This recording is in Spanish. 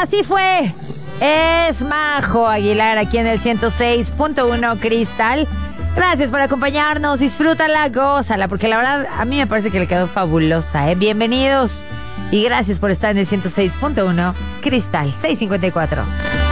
Así fue. Es Majo Aguilar aquí en el 106.1 Cristal. Gracias por acompañarnos. Disfrútala, gózala, porque la verdad a mí me parece que le quedó fabulosa, ¿eh? Bienvenidos y gracias por estar en el 106.1 Cristal 654.